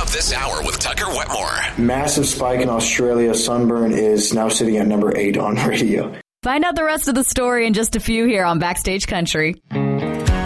up this hour with Tucker Wetmore. Massive spike in Australia. Sunburn is now sitting at number 8 on radio. Find out the rest of the story in just a few here on Backstage Country.